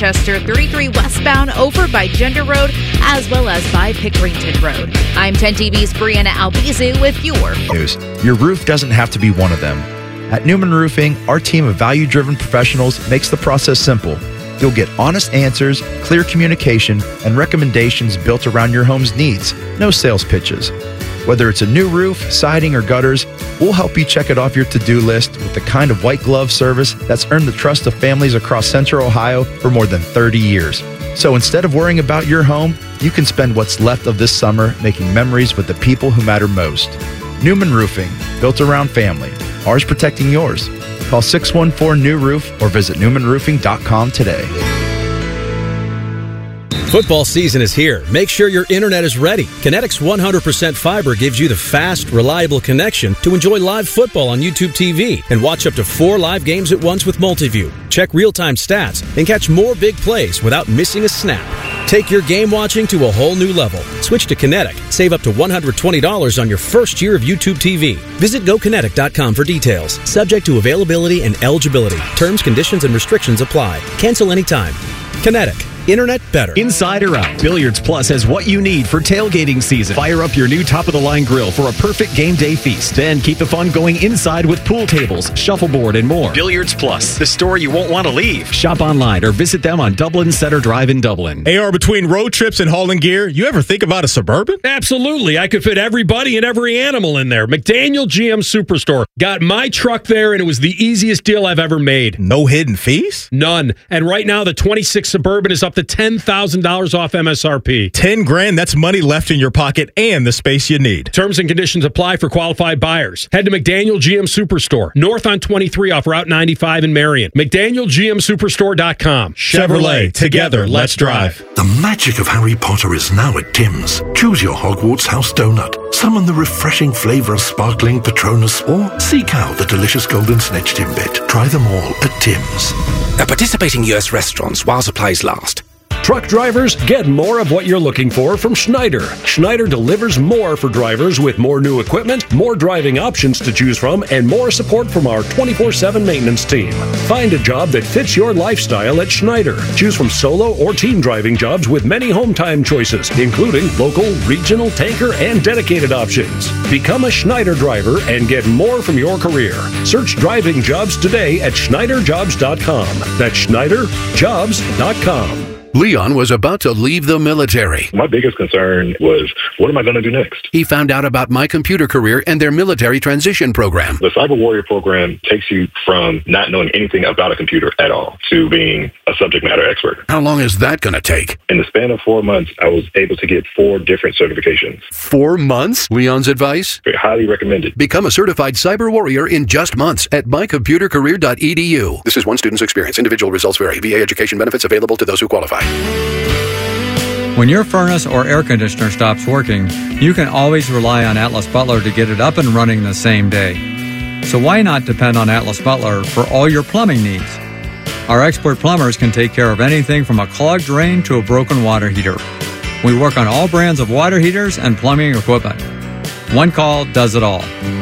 Manchester, 33 westbound over by Gender Road, as well as by Pickerington Road. I'm 10 TV's Brianna Albizu with your news. Your roof doesn't have to be one of them. At Newman Roofing, our team of value-driven professionals makes the process simple. You'll get honest answers, clear communication, and recommendations built around your home's needs. No sales pitches. Whether it's a new roof, siding, or gutters, we'll help you check it off your to-do list with the kind of white glove service that's earned the trust of families across Central Ohio for more than 30 years. So instead of worrying about your home, you can spend what's left of this summer making memories with the people who matter most. Newman Roofing, built around family. Ours protecting yours. Call 614-NEW-ROOF or visit newmanroofing.com today. Football season is here. Make sure your internet is ready. Kinetic's 100% fiber gives you the fast, reliable connection to enjoy live football on YouTube TV and watch up to 4 live games at once with Multiview. Check real-time stats and catch more big plays without missing a snap. Take your game watching to a whole new level. Switch to Kinetic. Save up to $120 on your first year of YouTube TV. Visit GoKinetic.com for details. Subject to availability and eligibility. Terms, conditions, and restrictions apply. Cancel anytime. Kinetic. Internet better. Inside or out, Billiards Plus has what you need for tailgating season. Fire up your new top-of-the-line grill for a perfect game day feast. Then keep the fun going inside with pool tables, shuffleboard, and more. Billiards Plus, the store you won't want to leave. Shop online or visit them on Dublin Center Drive in Dublin. AR, between road trips and hauling gear, you ever think about a Suburban? Absolutely. I could fit everybody and every animal in there. McDaniel GM Superstore. Got my truck there, and it was the easiest deal I've ever made. No hidden fees? None. And right now, the 26 Suburban is up to $10,000 off MSRP. $10,000, that's money left in your pocket and the space you need. Terms and conditions apply for qualified buyers. Head to McDaniel GM Superstore, north on 23 off Route 95 in Marion. McDanielGMSuperstore.com. Chevrolet, together, let's drive. The magic of Harry Potter is now at Tim's. Choose your Hogwarts house donut. Summon the refreshing flavor of sparkling Patronus, or seek out the delicious golden snitch Timbit. Try them all at Tim's. At participating U.S. restaurants while supplies last. Truck drivers, get more of what you're looking for from Schneider. Schneider delivers more for drivers with more new equipment, more driving options to choose from, and more support from our 24/7 maintenance team. Find a job that fits your lifestyle at Schneider. Choose from solo or team driving jobs with many home time choices, including local, regional, tanker, and dedicated options. Become a Schneider driver and get more from your career. Search driving jobs today at SchneiderJobs.com. That's SchneiderJobs.com. Leon was about to leave the military. My biggest concern was, what am I going to do next? He found out about My Computer Career and their military transition program. The Cyber Warrior program takes you from not knowing anything about a computer at all to being a subject matter expert. How long is that going to take? In the span of 4 months, I was able to get 4 different certifications. 4 months? Leon's advice? Highly recommended. Become a certified cyber warrior in just months at mycomputercareer.edu. This is one student's experience. Individual results vary. VA education benefits available to those who qualify. When your furnace or air conditioner stops working, you can always rely on Atlas Butler to get it up and running the same day. So why not depend on Atlas Butler for all your plumbing needs? Our expert plumbers can take care of anything from a clogged drain to a broken water heater. We work on all brands of water heaters and plumbing equipment. One call does it all.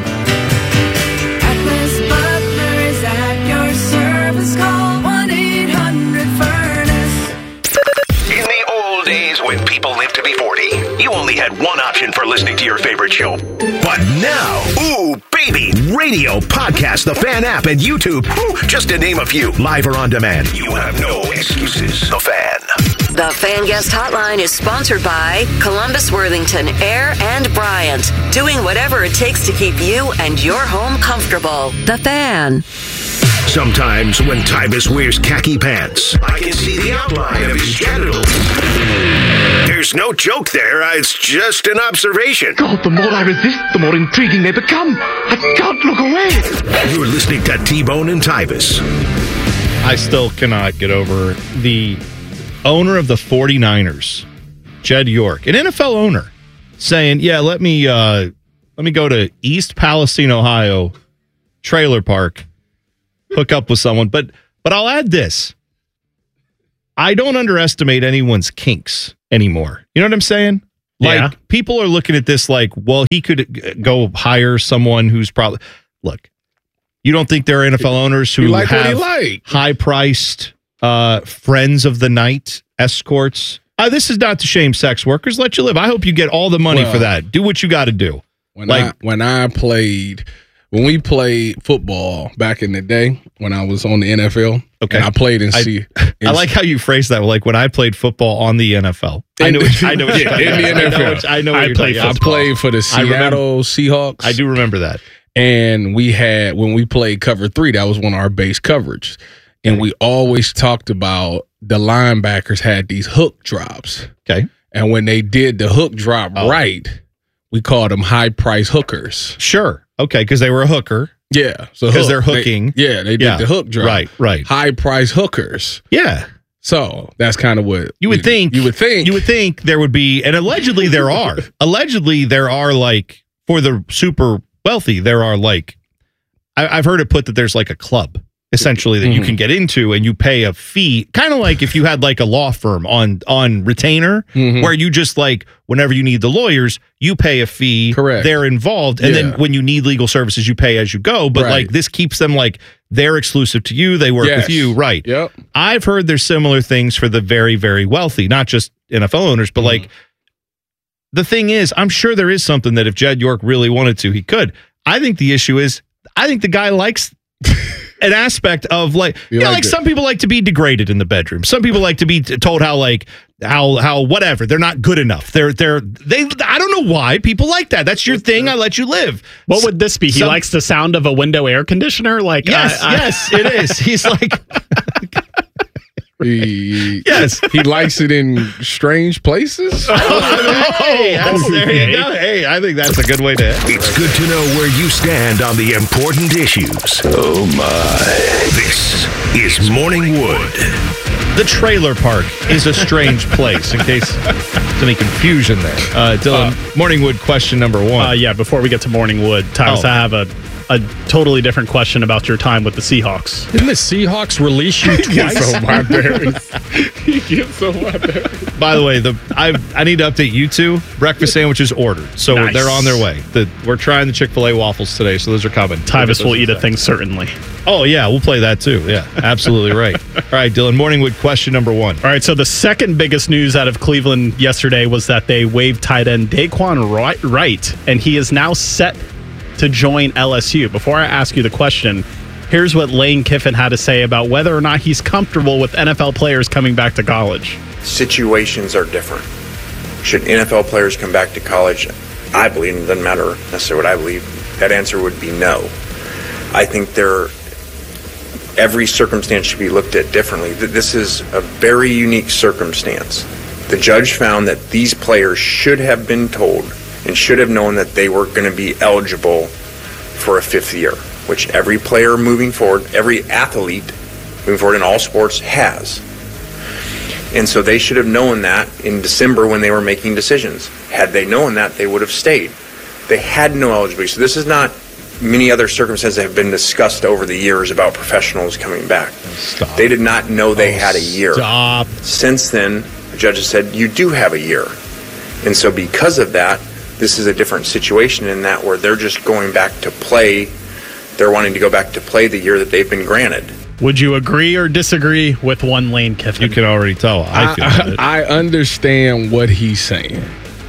Atlas Butler is at your service. Call 1-800-FURNACE. In the old days when people lived to be 40, you only had one option for listening to your favorite show. But now, ooh, baby, radio, podcast, the Fan app, and YouTube, just to name a few, live or on demand. You have no excuses. The Fan. The Fan Guest Hotline is sponsored by Columbus, Worthington, Air, and Bryant. Doing whatever it takes to keep you and your home comfortable. The Fan. Sometimes when Tybus wears khaki pants, I can see the outline of his genitals. There's no joke there. It's just an observation. God, the more I resist, the more intriguing they become. I can't look away. You're listening to T-Bone and Tybus. I still cannot get over the owner of the 49ers, Jed York, an NFL owner, saying, yeah, let me go to East Palestine, Ohio, trailer park, hook up with someone. But I'll add this. I don't underestimate anyone's kinks anymore. You know what I'm saying? Like, people are looking at this like, well, he could go hire someone who's probably... Look, you don't think there are NFL owners who have high-priced friends of the night, escorts. This is not to shame sex workers. Let you live. I hope you get all the money for that. Do what you got to do. When we played football back in the day, when I was on the NFL, okay, and I played in I like how you phrase that. Like when I played football on the NFL. I know what in the NFL. I know I played for the Seattle Seahawks. I do remember that. And when we played cover 3, that was one of our base coverage. And we always talked about the linebackers had these hook drops. Okay. And when they did the hook drop right, we called them high price hookers. Sure. Okay, because they were a hooker. Yeah. So because they're hooking. They did the hook drop. Right. High price hookers. Yeah. So that's kind of what you would think. You would think there would be, and allegedly there are. Allegedly there are, like, for the super wealthy, there are, like, I've heard it put that there's like a club essentially that you can get into, and you pay a fee, kind of like if you had like a law firm on retainer, where you just, like, whenever you need the lawyers, you pay a fee. Correct. They're involved, and then when you need legal services, you pay as you go. But like this keeps them, like, they're exclusive to you. They work with you, right? Yep. I've heard there's similar things for the very, very wealthy, not just NFL owners, but like the thing is, I'm sure there is something that if Jed York really wanted to, he could. I think the issue is, I think the guy likes an aspect of, like, like some people like to be degraded in the bedroom. Some people like to be told how whatever, they're not good enough. They I don't know why people like that. That's your thing. I let you live. What would this be? He likes the sound of a window air conditioner? Like, yes, it is. He's like, he likes it in strange places. There you go. Hey, I think that's a good way to end. It's good to know where you stand on the important issues. Oh my. This is Morning Wood. The trailer park is a strange place, in case there's any confusion there. Dylan, Morningwood question number 1. Before we get to Morningwood, Tyvis, I have a totally different question about your time with the Seahawks. Didn't the Seahawks release you twice? He gets so my berries. By the way, I need to update you two. Breakfast sandwiches ordered, so they're on their way. We're trying the Chick-fil-A waffles today, so those are coming. Tyvis will eat a thing, certainly. Oh, yeah, we'll play that too. Yeah, absolutely right. All right, Dylan, Morningwood question number 1. All right, so the second biggest news out of Cleveland yesterday was that they waived tight end Daquan Wright, and he is now set to join LSU. Before I ask you the question, here's what Lane Kiffin had to say about whether or not he's comfortable with NFL players coming back to college. Situations are different. Should NFL players come back to college? I believe, it doesn't matter necessarily what I believe, that answer would be no. I think every circumstance should be looked at differently. This is a very unique circumstance. The judge found that these players should have been told and should have known that they were going to be eligible for a 5th year, which every player moving forward, every athlete moving forward in all sports has. And so they should have known that in December when they were making decisions. Had they known that, they would have stayed. They had no eligibility. So this is not many other circumstances that have been discussed over the years about professionals coming back. Stop. They did not know they had a year. Stop. Since then, the judge has said, you do have a year. And so because of that, this is a different situation in that where they're just going back to play. They're wanting to go back to play the year that they've been granted. Would you agree or disagree with one Lane Kiffin? You can already tell. I understand what he's saying.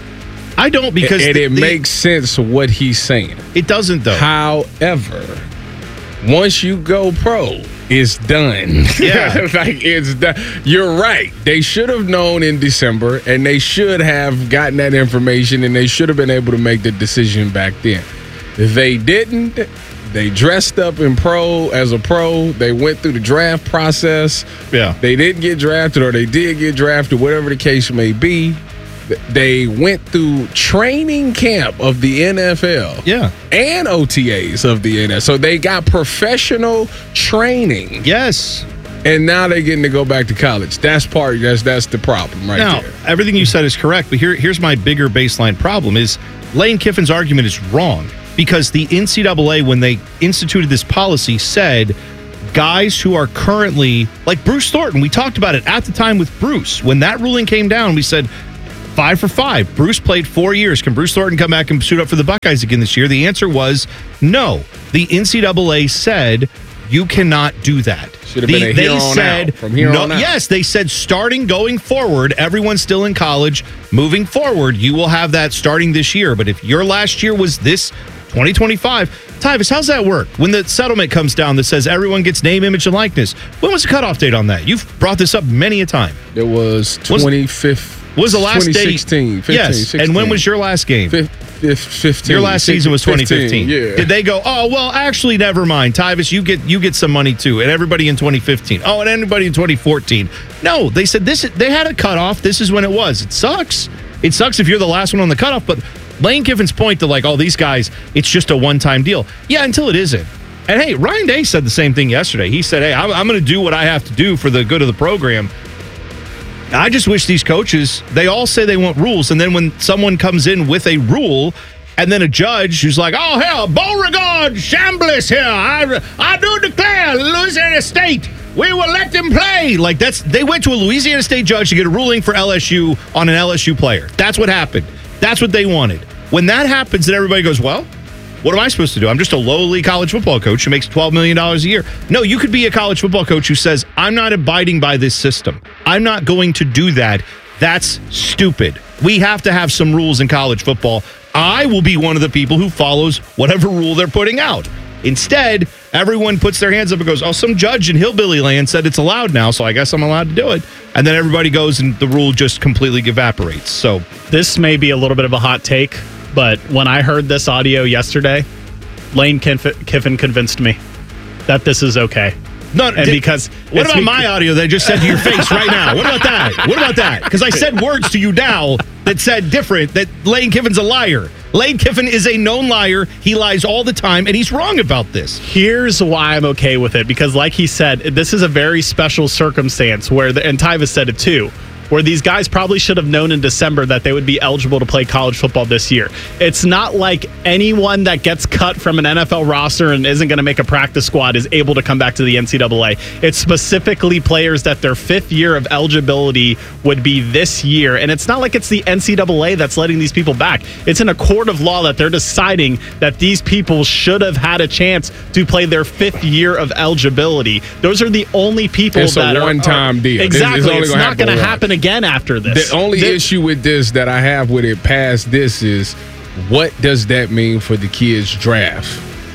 I don't, because it makes sense what he's saying. It doesn't, though. However, once you go pro, it's done. Yeah. It's done. You're right. They should have known in December, and they should have gotten that information, and they should have been able to make the decision back then. They didn't. They dressed up in as a pro. They went through the draft process. Yeah. They didn't get drafted, or they did get drafted, whatever the case may be. They went through training camp of the NFL. Yeah. And OTAs of the NFL. So they got professional training. Yes. And now they're getting to go back to college. That's the problem right now, there. Everything you said is correct, but here's my bigger baseline problem is Lane Kiffin's argument is wrong, because the NCAA, when they instituted this policy, said guys who are currently, like Bruce Thornton, we talked about it at the time with Bruce. When that ruling came down, we said 5 for 5. Bruce played 4 years. Can Bruce Thornton come back and suit up for the Buckeyes again this year? The answer was no. The NCAA said You cannot do that. Should have been a here on out. From here on out. Yes, they said starting going forward, everyone's still in college. Moving forward, you will have that starting this year. But if your last year was this 2025, Tyvis, how's that work? When the settlement comes down that says everyone gets name, image, and likeness, when was the cutoff date on that? You've brought this up many a time. It was 25th. Was the last 2016, date? 15, yes. 16. And when was your last game? 15. Your last season was 2015. 15, yeah. Did they go, oh, well, actually, never mind. Tyvis, you get some money too. And everybody in 2015. Oh, and everybody in 2014. No, they said they had a cutoff. This is when it was. It sucks. It sucks if you're the last one on the cutoff. But Lane Kiffin's point to like, oh, these guys, it's just a one-time deal. Yeah, until it isn't. And hey, Ryan Day said the same thing yesterday. He said, hey, I'm going to do what I have to do for the good of the program. I just wish these coaches, they all say they want rules, and then when someone comes in with a rule, and then a judge who's like, oh, hell, Beauregard Chambliss here, I do declare Louisiana State, we will let them play. Like, they went to a Louisiana State judge to get a ruling for LSU on an LSU player. That's what happened. That's what they wanted. When that happens, then everybody goes, well, what am I supposed to do? I'm just a lowly college football coach who makes $12 million a year. No, you could be a college football coach who says, I'm not abiding by this system. I'm not going to do that. That's stupid. We have to have some rules in college football. I will be one of the people who follows whatever rule they're putting out. Instead, everyone puts their hands up and goes, oh, some judge in Hillbilly Land said it's allowed now, so I guess I'm allowed to do it. And then everybody goes and the rule just completely evaporates. So this may be a little bit of a hot take, but when I heard this audio yesterday, Lane Kiffin convinced me that this is okay. No, because what about my audio that I just said to your face right now? What about that? What about that? Because I said words to you now that said different, that Lane Kiffin's a liar. Lane Kiffin is a known liar. He lies all the time, and he's wrong about this. Here's why I'm okay with it, because like he said, this is a very special circumstance where, and Tyvis said it too, where these guys probably should have known in December that they would be eligible to play college football this year. It's not like anyone that gets cut from an NFL roster and isn't going to make a practice squad is able to come back to the NCAA. It's specifically players that their fifth year of eligibility would be this year. And it's not like it's the NCAA that's letting these people back. It's in a court of law that they're deciding that these people should have had a chance to play their fifth year of eligibility. Those are the only people it's that a one-time deal. Exactly. It's not going to happen again after this. The only issue with this that I have with it past this is, what does that mean for the kids' draft?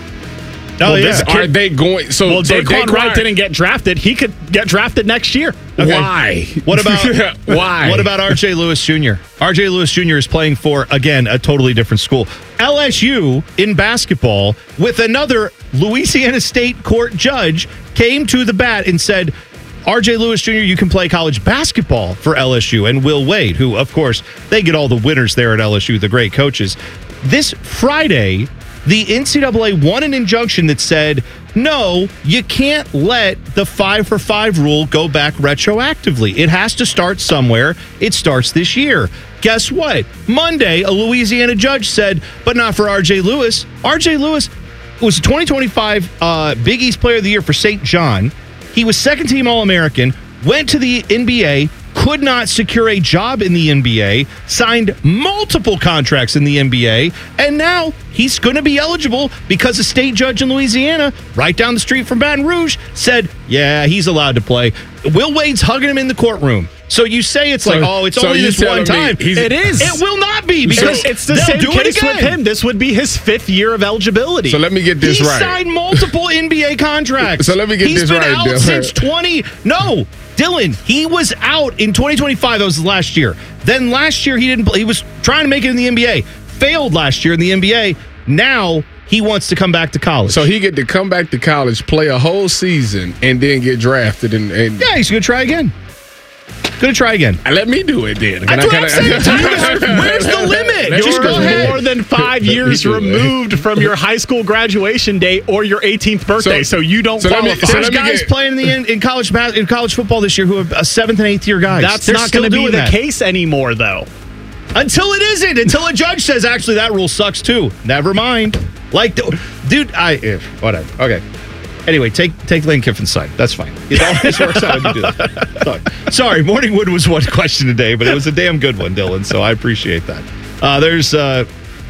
Oh, yeah. Are they going? So, well, Daquan Wright didn't get drafted. He could get drafted next year. Okay. Why? What about why? What about R.J. Lewis Jr.? R.J. Lewis Jr. is playing for, again, a totally different school. LSU in basketball with another Louisiana State court judge came to the bat and said, R.J. Lewis Jr., you can play college basketball for LSU. And Will Wade, who, of course, they get all the winners there at LSU, the great coaches. This Friday, the NCAA won an injunction that said, no, you can't let the 5-for-5 rule go back retroactively. It has to start somewhere. It starts this year. Guess what? Monday, a Louisiana judge said, but not for R.J. Lewis. R.J. Lewis was a 2025 Big East Player of the Year for St. John. He was second-team All-American, went to the NBA, could not secure a job in the NBA, signed multiple contracts in the NBA, and now he's going to be eligible because a state judge in Louisiana, right down the street from Baton Rouge, said, yeah, he's allowed to play. Will Wade's hugging him in the courtroom. So you say it's like, oh, it's only this one time. It is. It will not be, because it's the same case with him. This would be his fifth year of eligibility. So let me get this right. He signed multiple NBA contracts. So let me get this right, Dylan. He's been out since 20. No, Dylan, he was out in 2025. That was last year. Then last year he didn't play. He was trying to make it in the NBA. Failed last year in the NBA. Now he wants to come back to college. So he get to come back to college, play a whole season, and then get drafted. And yeah, he's going to try again. Going to try again. Let me do it then. That's what I'm saying. Where's the limit? Just go ahead. More than 5 years removed from your high school graduation date or your 18th birthday, so you don't qualify. There's guys playing in college football this year who are 7th and 8th year guys. That's not going to be the case anymore, though. Until it isn't. Until a judge says, actually, that rule sucks too. Never mind. Like, dude, whatever. Okay. Anyway, take Lane Kiffin's side. That's fine. It always works out when you do that. Sorry, Morningwood was one question today, but it was a damn good one, Dylan, so I appreciate that. There's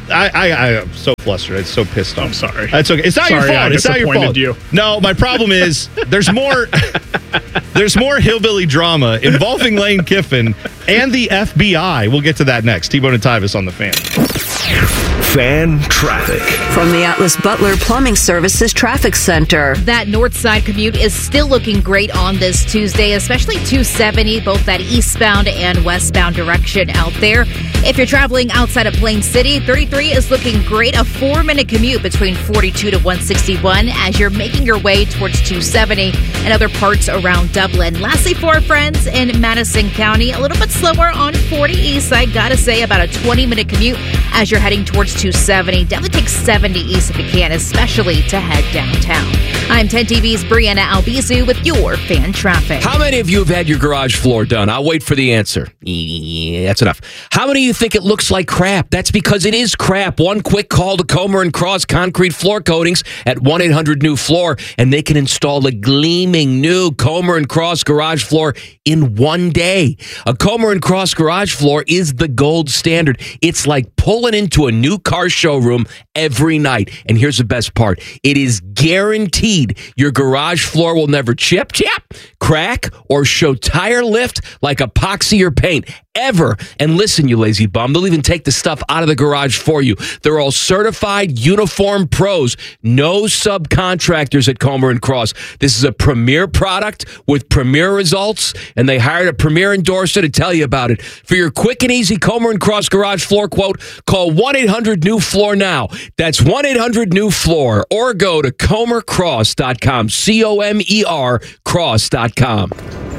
I'm so flustered. I'm so pissed off. I'm sorry. That's okay. It's not your fault. It's not your fault. You. No, my problem is there's more hillbilly drama involving Lane Kiffin and the FBI. We'll get to that next. T-Bone and Tyvis on the Fan. Fan traffic. From the Atlas Butler Plumbing Services Traffic Center. That north side commute is still looking great on this Tuesday, especially 270, both that eastbound and westbound direction out there. If you're traveling outside of Plain City, 33 is looking great. A 4-minute commute between 42 to 161 as you're making your way towards 270 and other parts around Dublin. Lastly, for our friends in Madison County, a little bit slower on 40 east. I gotta say, about a 20-minute commute as you're heading towards 270. Definitely take 70 east if you can, especially to head downtown. I'm 10 TV's Brianna Albizu with your Fan Traffic. How many of you have had your garage floor done? I'll wait for the answer. Yeah, that's enough. How many of you think it looks like crap? That's because it is crap. One quick call to Comer & Cross Concrete Floor Coatings at 1-800-NEW-FLOOR, and they can install a gleaming new Comer & Cross garage floor in one day. A Comer & Cross garage floor is the gold standard. It's like pulling into a new car showroom every night. And here's the best part. It is guaranteed your garage floor will never chip, crack, or show tire lift like epoxy or paint ever. And listen, you lazy bum, they'll even take the stuff out of the garage for you. They're all certified uniform pros. No subcontractors at Comer & Cross. This is a premier product with premier results, and they hired a premier endorser to tell you about it. For your quick and easy Comer & Cross garage floor quote, call 1-800-NEW-FLOOR now. That's 1-800-NEW-FLOOR, or go to comercross.com, COMER cross.com.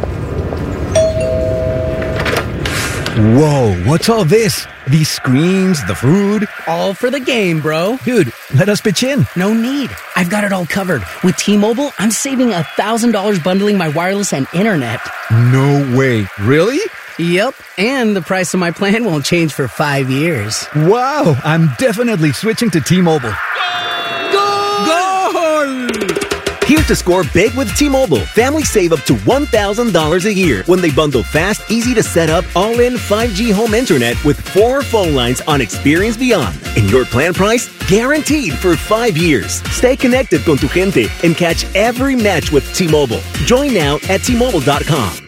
Whoa, what's all this? These screens, the food? All for the game, bro. Dude, let us pitch in. No need. I've got it all covered. With T-Mobile, I'm saving $1,000 bundling my wireless and internet. No way. Really? Yep, and the price of my plan won't change for 5 years. Wow, I'm definitely switching to T-Mobile. Here to score big with T-Mobile. Families save up to $1,000 a year when they bundle fast, easy to set up, all-in 5G home internet with 4 phone lines on Experience Beyond. And your plan price? Guaranteed for 5 years. Stay connected con tu gente and catch every match with T-Mobile. Join now at T-Mobile.com.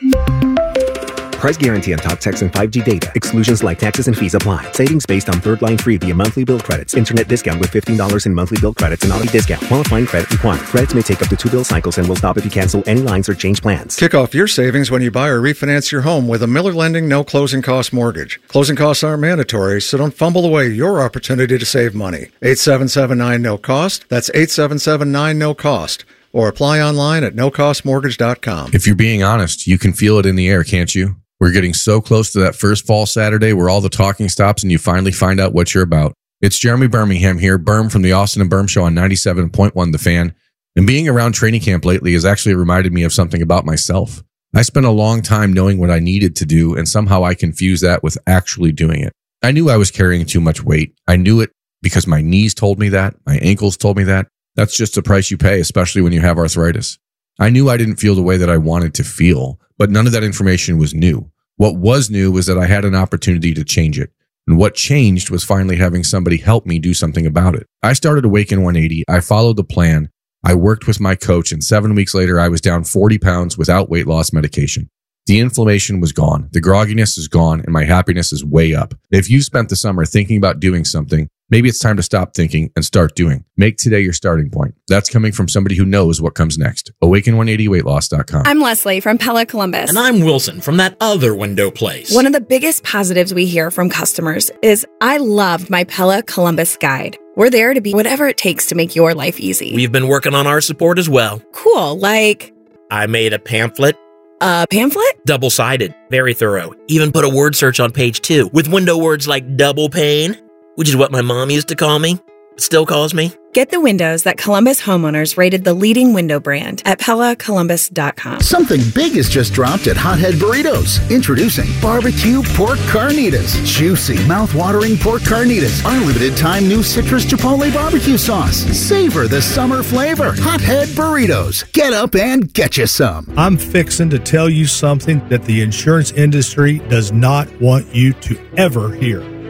Price guarantee on top text and 5G data. Exclusions like taxes and fees apply. Savings based on third line free via monthly bill credits. Internet discount with $15 in monthly bill credits and auto discount. Qualifying credit required. Credits may take up to 2 bill cycles and will stop if you cancel any lines or change plans. Kick off your savings when you buy or refinance your home with a Miller Lending no closing cost mortgage. Closing costs aren't mandatory, so don't fumble away your opportunity to save money. 877-9-NO-COST. That's 877-9-NO-COST. Or apply online at nocostmortgage.com. If you're being honest, you can feel it in the air, can't you? We're getting so close to that first fall Saturday where all the talking stops and you finally find out what you're about. It's Jeremy Birmingham here, Berm from the Austin and Berm Show on 97.1 The Fan. And being around training camp lately has actually reminded me of something about myself. I spent a long time knowing what I needed to do, and somehow I confused that with actually doing it. I knew I was carrying too much weight. I knew it because my knees told me that, my ankles told me that. That's just the price you pay, especially when you have arthritis. I knew I didn't feel the way that I wanted to feel, but none of that information was new. What was new was that I had an opportunity to change it. And what changed was finally having somebody help me do something about it. I started Awaken 180. I followed the plan. I worked with my coach, and 7 weeks later, I was down 40 pounds without weight loss medication. The inflammation was gone. The grogginess is gone, and my happiness is way up. If you spent the summer thinking about doing something, maybe it's time to stop thinking and start doing. Make today your starting point. That's coming from somebody who knows what comes next. Awaken180weightloss.com. I'm Leslie from Pella Columbus. And I'm Wilson from that other window place. One of the biggest positives we hear from customers is, I loved my Pella Columbus guide. We're there to be whatever it takes to make your life easy. We've been working on our support as well. Cool, like... I made a pamphlet. A pamphlet? Double-sided. Very thorough. Even put a word search on page 2 with window words like double pane, which is what my mom used to call me. Still calls me. Get the windows that Columbus homeowners rated the leading window brand at PellaColumbus.com. Something big has just dropped at Hothead Burritos. Introducing barbecue pork carnitas. Juicy, mouth-watering pork carnitas. Our limited-time new citrus chipotle barbecue sauce. Savor the summer flavor. Hothead Burritos. Get up and get you some. I'm fixing to tell you something that the insurance industry does not want you to ever hear.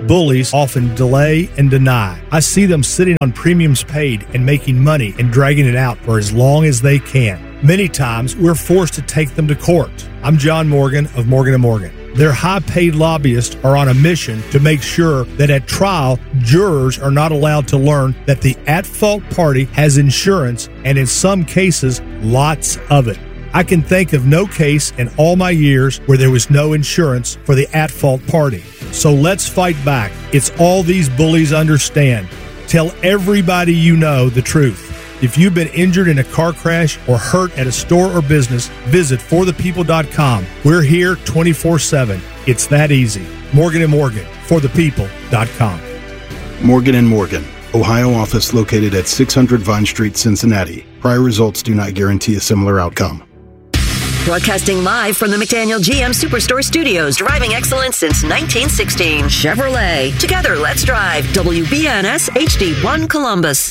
Bullies often delay and deny. I see them sitting on premiums paid and making money and dragging it out for as long as they can. Many times, we're forced to take them to court. I'm John Morgan of Morgan & Morgan. Their high-paid lobbyists are on a mission to make sure that at trial, jurors are not allowed to learn that the at-fault party has insurance, and in some cases, lots of it. I can think of no case in all my years where there was no insurance for the at-fault party. So let's fight back. It's all these bullies understand. Tell everybody you know the truth. If you've been injured in a car crash or hurt at a store or business, visit forthepeople.com. We're here 24/7. It's that easy. Morgan & Morgan, forthepeople.com. Morgan & Morgan, Ohio office located at 600 Vine Street, Cincinnati. Prior results do not guarantee a similar outcome. Broadcasting live from the McDaniel GM Superstore Studios, driving excellence since 1916. Chevrolet. Together, let's drive. WBNS HD1 Columbus.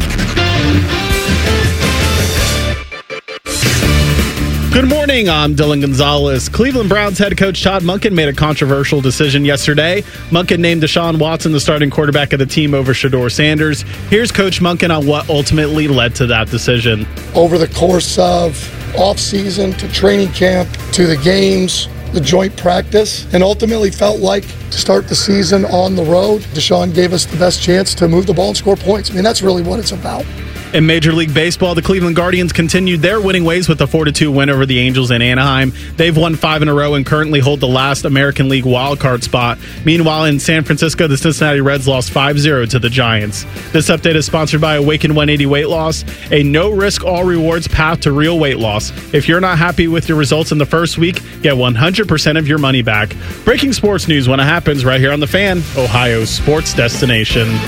Good morning, I'm Dylan Gonzalez. Cleveland Browns head coach Todd Monken made a controversial decision yesterday. Monken named Deshaun Watson the starting quarterback of the team over Shedeur Sanders. Here's Coach Monken on what ultimately led to that decision. Over the course of off-season to training camp to the games, the joint practice, and ultimately felt like to start the season on the road, Deshaun gave us the best chance to move the ball and score points. I mean, that's really what it's about. In Major League Baseball, the Cleveland Guardians continued their winning ways with a 4-2 win over the Angels in Anaheim. They've won 5 in a row and currently hold the last American League wildcard spot. Meanwhile, in San Francisco, the Cincinnati Reds lost 5-0 to the Giants. This update is sponsored by Awaken 180 Weight Loss, a no-risk, all-rewards path to real weight loss. If you're not happy with your results in the first week, get 100% of your money back. Breaking sports news when it happens right here on The Fan, Ohio's sports destination.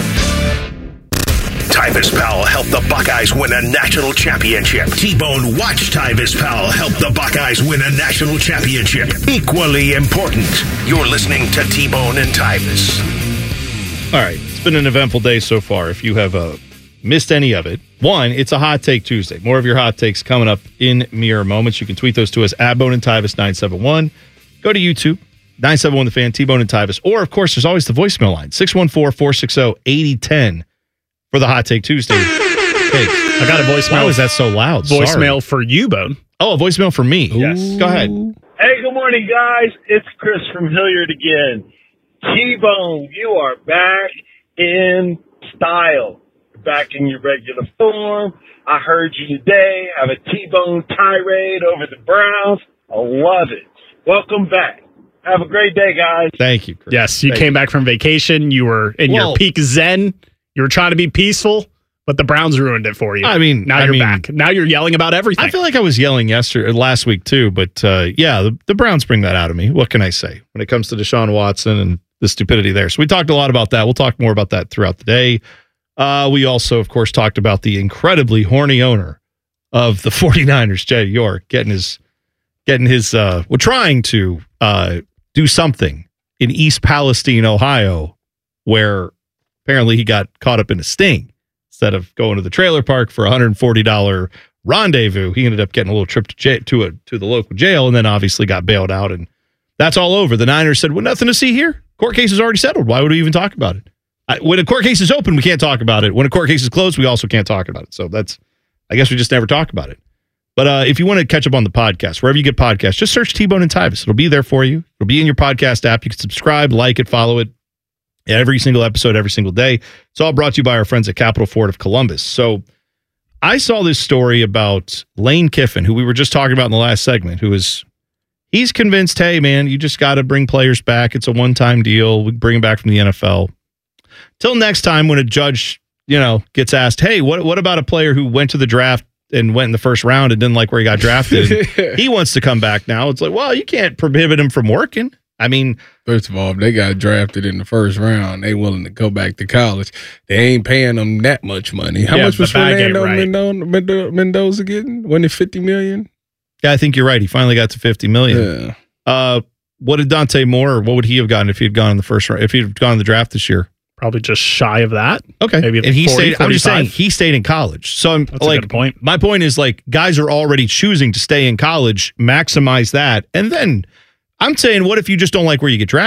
Tyvis Powell helped the Buckeyes win a national championship. T-Bone watched Tyvis Powell help the Buckeyes win a national championship. Equally important, you're listening to T-Bone and Tyvis. All right, it's been an eventful day so far. If you have missed any of it, one, it's a Hot Take Tuesday. More of your hot takes coming up in mere moments. You can tweet those to us at Bone and Tyvis 971. Go to YouTube, 971 The Fan, T-Bone and Tyvis. Or, of course, there's always the voicemail line, 614-460-8010. For the Hot Take Tuesday. I got a voicemail. Why was that so loud? Voicemail for you, Bone. Oh, a voicemail for me. Yes. Go ahead. Hey, good morning, guys. It's Chris from Hilliard again. T-Bone, you are back in style. Back in your regular form. I heard you today have a T-Bone tirade over the Browns. I love it. Welcome back. Have a great day, guys. Thank you, Chris. Yes, you came back from vacation. You were in your peak zen. You were trying to be peaceful, but the Browns ruined it for you. I mean, now you're back. Now you're yelling about everything. I feel like I was yelling last week too, but yeah, the Browns bring that out of me. What can I say when it comes to Deshaun Watson and the stupidity there? So we talked a lot about that. We'll talk more about that throughout the day. We also, of course, talked about the incredibly horny owner of the 49ers, Jed York, trying to do something in East Palestine, Ohio, where apparently he got caught up in a sting. Instead of going to the trailer park for $140 rendezvous, he ended up getting a little trip to the local jail, and then obviously got bailed out. And that's all over. The Niners said, well, nothing to see here. Court case is already settled. Why would we even talk about it? When a court case is open, we can't talk about it. When a court case is closed, we also can't talk about it. So I guess we just never talk about it. But if you want to catch up on the podcast, wherever you get podcasts, just search T-Bone and Tyvis. It'll be there for you. It'll be in your podcast app. You can subscribe, like it, follow it. Every single episode, every single day. It's all brought to you by our friends at Capital Ford of Columbus. So I saw this story about Lane Kiffin, who we were just talking about in the last segment, he's convinced, hey, man, you just got to bring players back. It's a one-time deal. We bring them back from the NFL. Till next time when a judge, gets asked, hey, what about a player who went to the draft and went in the first round and didn't like where he got drafted? He wants to come back now. It's like, well, you can't prohibit him from working. I mean, first of all, if they got drafted in the first round, they willing to go back to college. They ain't paying them that much money. How much was Fernando Mendoza getting? Wasn't it $50 million? Yeah, I think you're right. He finally got to $50 million. Yeah. What did Dante Moore? What would he have gotten if he had gone in the first round? If he had gone in the draft this year? Probably just shy of that. Okay, maybe. And 40, I'm just saying he stayed in college. So that's a good point. My point is guys are already choosing to stay in college, maximize that, and then. I'm saying, what if you just don't like where you get drafted?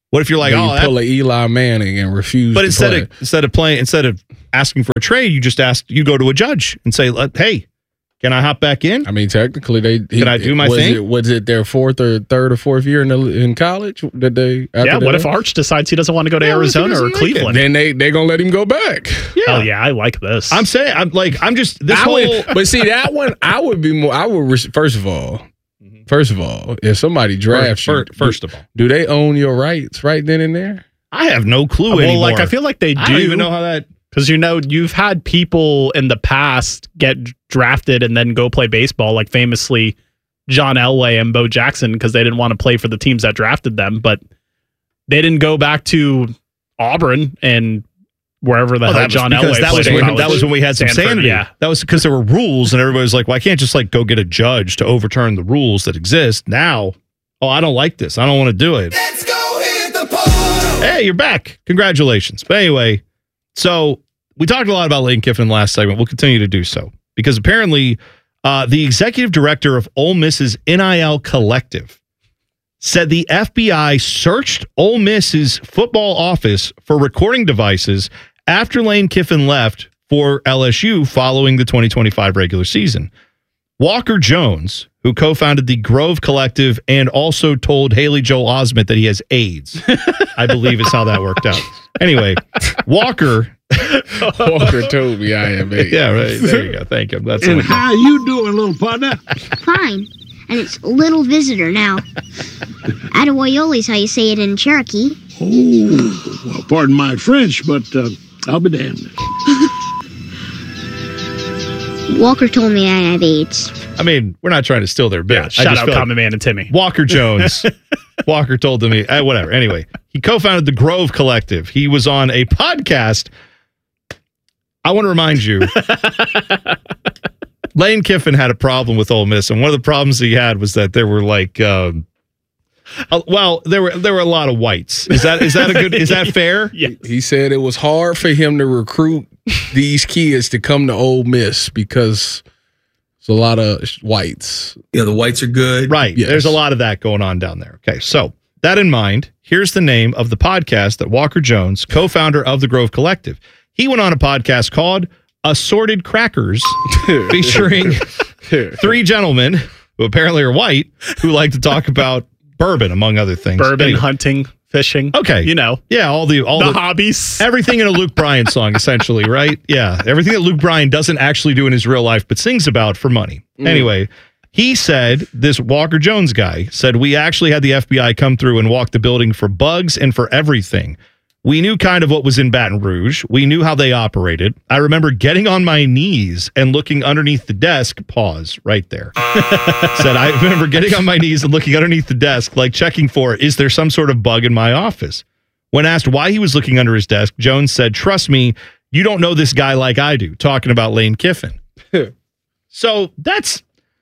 What if you're like, you pull a Eli Manning and refuse? But to instead of asking for a trade, you go to a judge and say, "Hey, can I hop back in?" I mean, technically, can I do my thing? Was it their third or fourth year in college? Did they? What if Arch decides he doesn't want to go to Arizona or Cleveland? Then they're gonna let him go back. Yeah. Oh yeah, I like this. I'm saying, but see that one, I would be more. First of all, if somebody drafts you, first of all, do they own your rights right then and there? I have no clue anymore. I feel like they do. I don't even know how that. Because you've had people in the past get drafted and then go play baseball, like famously John Elway and Bo Jackson, because they didn't want to play for the teams that drafted them, but they didn't go back to Auburn and wherever the hell John Elway played. That was when we had some sanity. Yeah. That was because there were rules, and everybody was like, "Well, I can't just go get a judge to overturn the rules that exist." Now, I don't like this. I don't want to do it. Let's go hit the portal. Hey, you're back. Congratulations. But anyway. So we talked a lot about Lane Kiffin in the last segment. We'll continue to do so because apparently the executive director of Ole Miss's NIL Collective said the FBI searched Ole Miss's football office for recording devices after Lane Kiffin left for LSU following the 2025 regular season. Walker Jones, who co-founded the Grove Collective and also told Haley Joel Osment that he has AIDS, I believe is how that worked out. Anyway, Walker told me I am AIDS. Yeah, right. There you go. Thank you. That's and how you doing, little partner? Fine. And it's little visitor now. Attawayole's how you say it in Cherokee. Oh, well, pardon my French, but I'll be damned. Walker told me I have AIDS. I mean, we're not trying to steal their bit. Yeah, shout out Common Man and Timmy. Walker Jones. Walker told me, whatever. Anyway, he co-founded the Grove Collective. He was on a podcast. I want to remind you, Lane Kiffin had a problem with Ole Miss, and one of the problems he had was that there were there were a lot of whites. Is that fair? Yeah. He said it was hard for him to recruit these kids to come to Ole Miss because it's a lot of whites. Yeah, the whites are good. Right. Yes. There's a lot of that going on down there. Okay, so that in mind, here's the name of the podcast that Walker Jones, co-founder of the Grove Collective, he went on a podcast called Assorted Crackers, featuring three gentlemen who apparently are white who like to talk about bourbon, among other things. Bourbon, hunting, fishing. Okay. Yeah, all the hobbies. Everything in a Luke Bryan song, essentially, right? Yeah. Everything that Luke Bryan doesn't actually do in his real life, but sings about for money. Anyway, he said, this Walker Jones guy said, we actually had the FBI come through and walk the building for bugs and for everything. We knew kind of what was in Baton Rouge. We knew how they operated. I remember getting on my knees and looking underneath the desk. Pause right there. Said, I remember getting on my knees and looking underneath the desk, like checking for, is there some sort of bug in my office? When asked why he was looking under his desk, Jones said, trust me, you don't know this guy like I do, talking about Lane Kiffin. So that's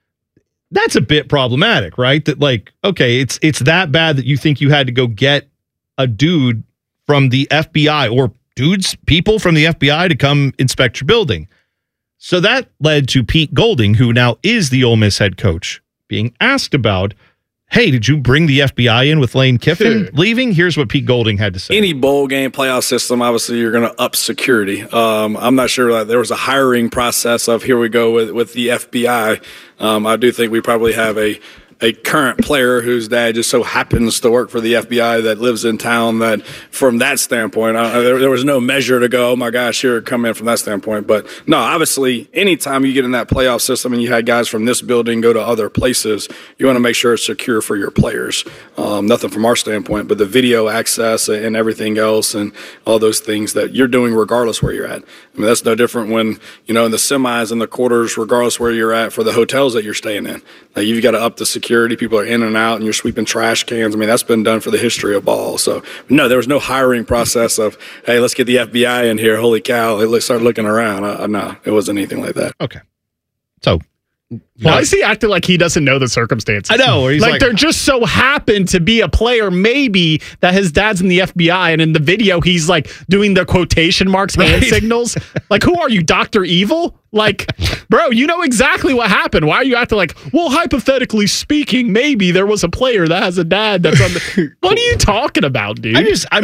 a bit problematic, right? That okay, it's that bad that you think you had to go get a dude from the FBI or people from the FBI to come inspect your building. So that led to Pete Golding, who now is the Ole Miss head coach, being asked about, hey, did you bring the FBI in with Lane Kiffin leaving? Here's what Pete Golding had to say. Any bowl game playoff system, obviously, you're going to up security. I'm not sure that there was a hiring process of here we go with the FBI. I do think we probably have a current player whose dad just so happens to work for the FBI that lives in town, that from that standpoint, there was no measure to go, oh my gosh, here, come in from that standpoint. But no, obviously, anytime you get in that playoff system and you had guys from this building go to other places, you want to make sure it's secure for your players. Nothing from our standpoint, but the video access and everything else and all those things that you're doing regardless where you're at. I mean, that's no different when, in the semis and the quarters, regardless where you're at, for the hotels that you're staying in. Like, you've got to up the security. People are in and out, and you're sweeping trash cans. I mean, that's been done for the history of ball. So, no, there was no hiring process of, hey, let's get the FBI in here. Holy cow, let's start looking around. No, it wasn't anything like that. Okay. So, Why is he acting like he doesn't know the circumstances? I know. He's like, there just so happened to be a player, maybe, that his dad's in the FBI, and in the video, he's like doing the quotation marks, hand signals. Like, who are you, Dr. Evil? Like, bro, you know exactly what happened. Why are you acting like, well, hypothetically speaking, maybe there was a player that has a dad that's on the. What are you talking about, dude?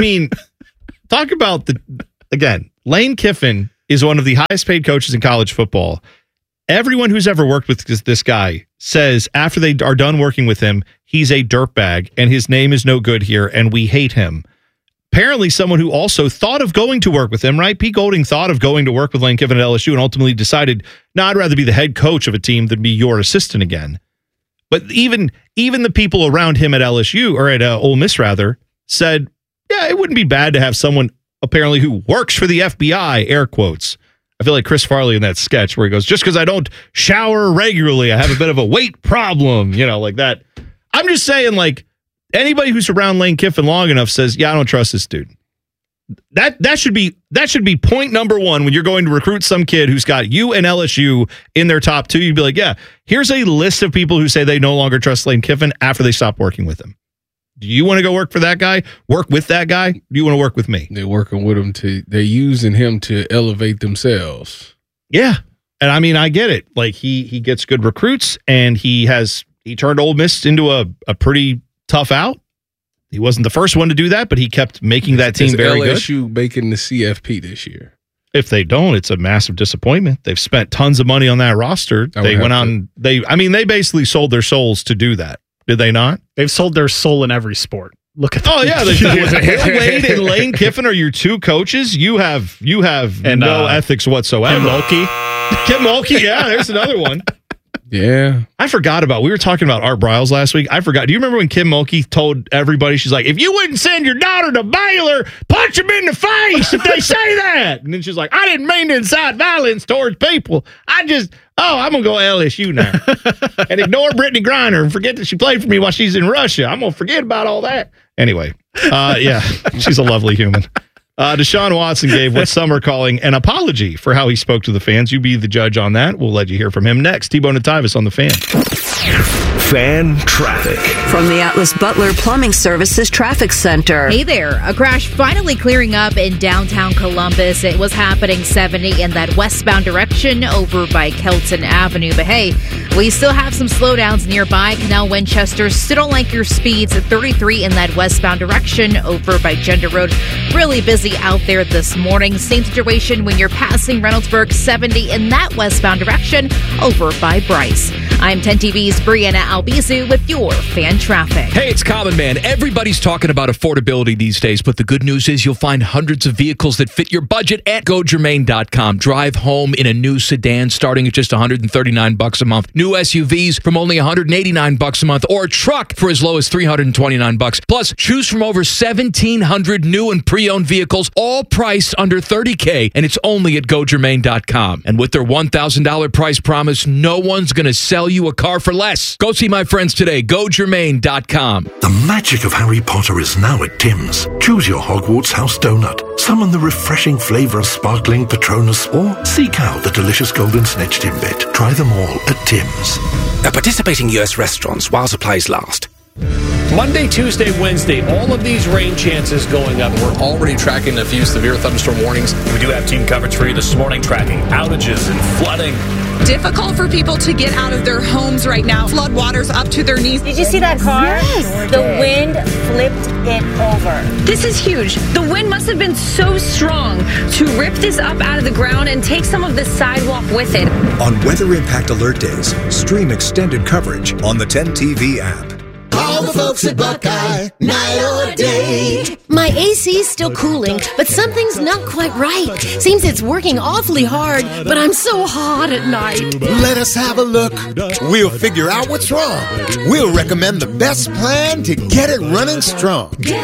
Talk about again, Lane Kiffin is one of the highest paid coaches in college football. Everyone who's ever worked with this guy says after they are done working with him, he's a dirtbag and his name is no good here and we hate him. Apparently someone who also thought of going to work with him, right? Pete Golding thought of going to work with Lane Kiffin at LSU and ultimately decided, no, I'd rather be the head coach of a team than be your assistant again. But even the people around him at LSU, or at Ole Miss rather, said, yeah, it wouldn't be bad to have someone apparently who works for the FBI, air quotes. I feel like Chris Farley in that sketch where he goes, just because I don't shower regularly, I have a bit of a weight problem, like that. I'm just saying, like, anybody who's around Lane Kiffin long enough says, yeah, I don't trust this dude. That should be point number one when you're going to recruit some kid who's got you and LSU in their top two. You'd be like, yeah, here's a list of people who say they no longer trust Lane Kiffin after they stop working with him. Do you want to go work for that guy? Work with that guy? Do you want to work with me? They're working with him they're using him to elevate themselves. Yeah. And I mean, I get it. Like he gets good recruits and he turned Ole Miss into a pretty tough out. He wasn't the first one to do that, but he kept making that team very good. LSU making the CFP this year. If they don't, it's a massive disappointment. They've spent tons of money on that roster. They went on, they basically sold their souls to do that. Did they not? They've sold their soul in every sport. Look at that. Oh, yeah. Will Wade and Lane Kiffin are your two coaches. You have no ethics whatsoever. Kim Mulkey, yeah, there's another one. Yeah. I forgot we were talking about Art Briles last week. I forgot. Do you remember when Kim Mulkey told everybody, she's like, if you wouldn't send your daughter to Baylor, punch them in the face if they say that. And then she's like, I didn't mean to incite violence towards people. I'm going to go LSU now and ignore Brittany Griner and forget that she played for me while she's in Russia. I'm going to forget about all that. Anyway, yeah, she's a lovely human. Deshaun Watson gave what some are calling an apology for how he spoke to the fans. You be the judge on that. We'll let you hear from him next. T-Bone and Tyvis on the Fan. Fan traffic from the Atlas Butler Plumbing Services Traffic Center. Hey there. A crash finally clearing up in downtown Columbus. It was happening 70 in that westbound direction over by Kelton Avenue. But hey, we still have some slowdowns nearby. Canal Winchester, still don't like your speeds at 33 in that westbound direction over by Gender Road. Really busy out there this morning. Same situation when you're passing Reynoldsburg, 70 in that westbound direction over by Bryce. I'm 10 TV's Brianna Albizu with your fan traffic. Hey, it's Common Man. Everybody's talking about affordability these days, but the good news is you'll find hundreds of vehicles that fit your budget at GoGermain.com. Drive home in a new sedan starting at just $139 a month. New SUVs from only $189 a month, or a truck for as low as $329. Plus, choose from over 1,700 new and pre-owned vehicles, all priced under $30K, and it's only at GoGermain.com. And with their $1,000 price promise, no one's going to sell you a car for less. Go see my friends today. GoGermain.com. The magic of Harry Potter is now at Tim's. Choose your Hogwarts house donut, summon the refreshing flavour of sparkling Patronus, or seek out the delicious golden snitch Timbit. Try them all at Tim's. At participating US restaurants while supplies last. Monday, Tuesday, Wednesday, all of these rain chances going up. We're already tracking a few severe thunderstorm warnings. We do have team coverage for you this morning, tracking outages and flooding. Difficult for people to get out of their homes right now. Flood waters up to their knees. Did you see that car? Yes. The wind flipped it over. This is huge. The wind must have been so strong to rip this up out of the ground and take some of the sidewalk with it. On Weather Impact Alert Days, stream extended coverage on the 10 TV app. Call the folks at Buckeye, night or day. My AC's still cooling, but something's not quite right. Seems it's working awfully hard, but I'm so hot at night. Let us have a look. We'll figure out what's wrong. We'll recommend the best plan to get it running strong.